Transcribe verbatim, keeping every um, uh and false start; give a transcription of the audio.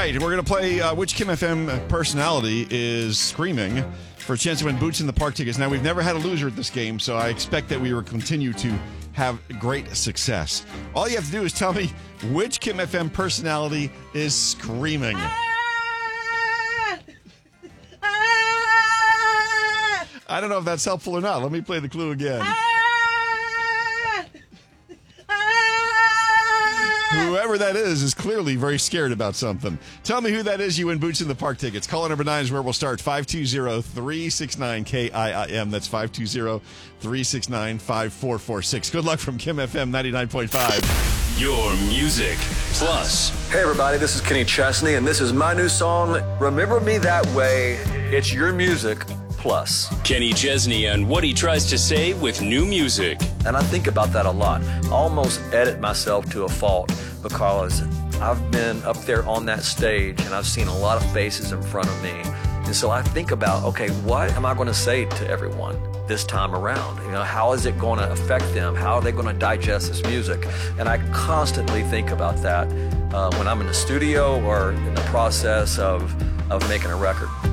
right, we're going to play uh, which Kim F M personality is screaming for a chance to win Boots in the Park tickets. Now, we've never had a loser at this game, so I expect that we will continue to have great success. All you have to do is tell me which Kim F M personality is screaming. I don't know if that's helpful or not. Let me play the clue again. Whoever that is is clearly very scared about something. Tell me who that is. You win Boots in the Park tickets. Caller number nine is where we'll start. five two zero, three six nine, K I I M. That's five two zero, three six nine, five four four six. Good luck from Kim F M ninety-nine point five. Your music plus. Hey everybody, this is Kenny Chesney, and this is my new song, Remember Me That Way. It's your music plus. Kenny Chesney and what he tries to say with new music. And I think about that a lot. I almost edit myself to a fault because I've been up there on that stage and I've seen a lot of faces in front of me. And so I think about, okay, what am I going to say to everyone this time around? You know, how is it going to affect them? How are they going to digest this music? And I constantly think about that uh, when I'm in the studio or in the process of, of making a record.